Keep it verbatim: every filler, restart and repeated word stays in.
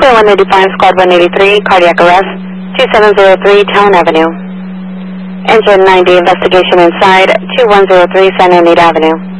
Clear one eighty-five, Squad one eighty-three, cardiac arrest, two seven zero three, Town Avenue. Engine ninety, investigation inside, two one zero three, Santa Anita Avenue.